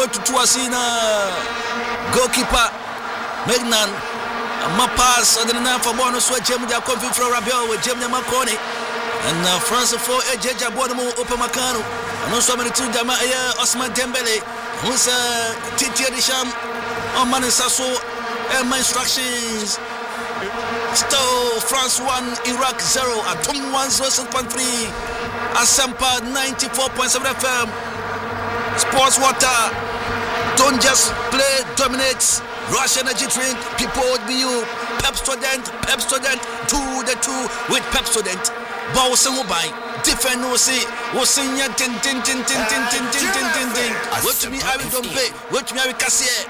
Tutuasina, goalkeeper Megnan, my pass on the nine for bonus. So Jim Jacobi for Rabiot with Jim Maconi, and France for Eja Bonomo Opamacano, and also many two Jamaya Osman Dembele, who's Titi Disham on Manisaso, and my instructions. Still France 1, Iraq 0 at 106.3. Asampa 94.7 FM. Sports Water. Don't just play, dominate. Rush energy drink. People would be you. Pep Student. 2 with Pep Student. Bawsen Ubai. Defend Osi. Osinya tin. What me I will don't pay. What me I will cassier.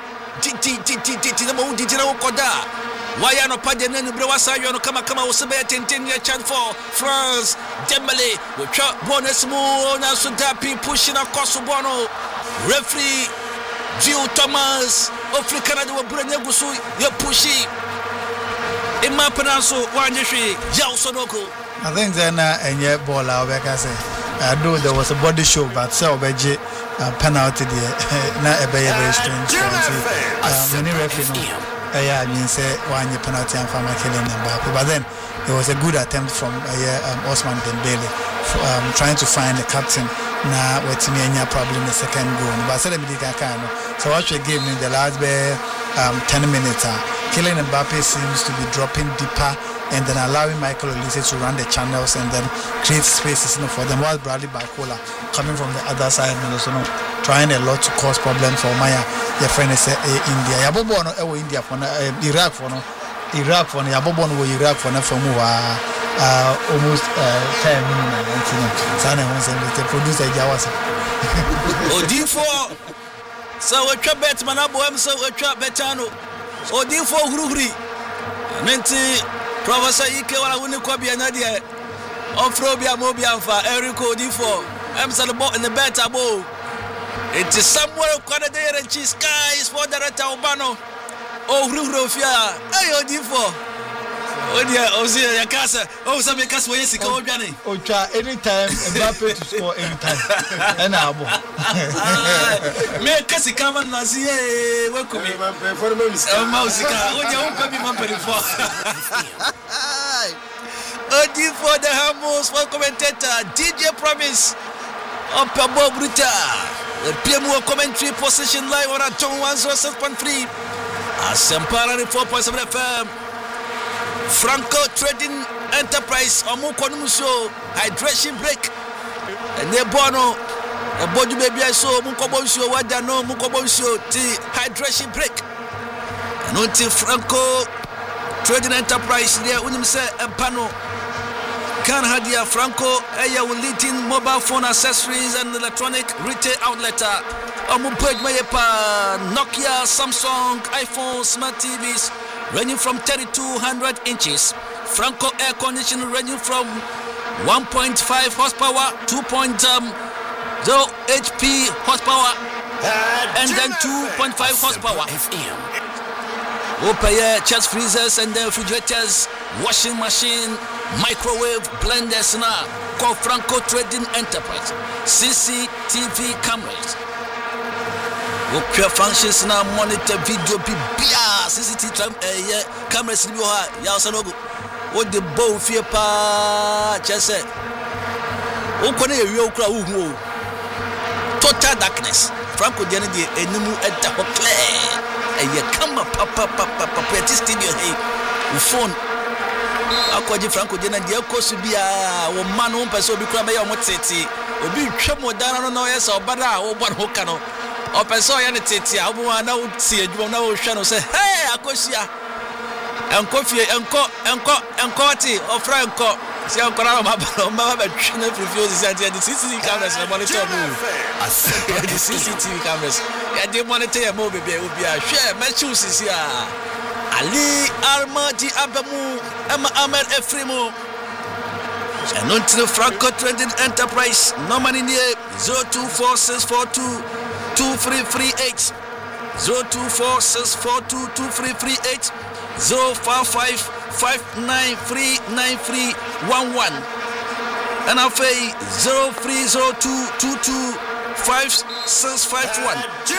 Koda. Why are no pardon and Brewasa no kama was a 10 year chance for France. Dembele with bonus more now so happy pushing across Bono. Referee Gio Thomas of Canada will bring you so you pushy. In my penanso, one Yao Sonoko. I think then and yet ball out like I say. I know there was a body show, but so Beji penalty there. Not a very strange. Many referee. I mean, say one penalty and for killing Mbappe. But then it was a good attempt from Osman Dembele, trying to find the captain. Now, what's me any problem the second goal? But I said, so what we gave me the last 10 minutes. Killing Mbappe seems to be dropping deeper and then allowing Michael Olise to run the channels and then create spaces for them. While Bradley Barcola coming from the other side and also trying a lot to cause problems for Maya. Your friend is India. Yabobo no India for Iraq for Yabobo no Iraq for almost 10 minutes. Sana wants to produce a Jawasa. Odifo. So we trap bet manabo so we trap betano. Odifo Hururi. Menti Professor Ike wala wuni kwa bianadia. Ofrobia mobia fa Erico Odifo. Emsa the ball in the bet abo. It is somewhere quite there and cheese sky is for the Urbano. Oh, Rufia. Hey, Odifo. Oh, dear, oh, see, your casa. Oh, some cast where you see, oh, Johnny. Oh, try anytime, Mbappe to score anytime. And now, make us come and see, welcome me for the Mousica. What you won't be mumping for. Odifo, the Hamos for commentator, DJ Promise, up above Bruta. The PMO commentary position live on John 106.3. Asampara 4.7 FM. Franco Trading Enterprise Omukonumusho hydration break. And the bono a body baby I saw Mukobonsho Wadano Mukobonsho hydration break. And until Franco Trading Enterprise there when say a panel can Hadia Franco Aya will lead in mobile phone accessories and electronic retail outlet. Nokia, Samsung, iPhone, smart TVs ranging from 3200 inches. Franco air conditioning ranging from 1.5 horsepower, 2.0 HP horsepower, and then 2.5 horsepower. Open chest freezers and refrigerators, washing machine, microwave, blenders now. Call Franco Trading Enterprise. CCTV cameras. Okay, functions now monitor video CCTV cameras in your heart. Yasanogo. What the bow fear pa just said. Open a crowd. Total darkness. Franco Janadi, a new at the clear. And you come up, papa, studio. Hey, phone. Akwaji Franco Janadi, of course, be a man who person be crying on what city. Will be trouble down no yes or bada or one hokano. Or person and titi. I will now see a now channel say, hey, Akosia. And coffee and coffee or Franco. See how Mama refuses and the CCTV cameras monitor move. The CCTV cameras. And they monitor a movie will be a share. My choices here. Ali Almati Abamu Emma Ahmed Efrimo. And until Franco Trading Enterprise, no money near 024642 2338. 024642 055593931 and I'll pay 0302225651.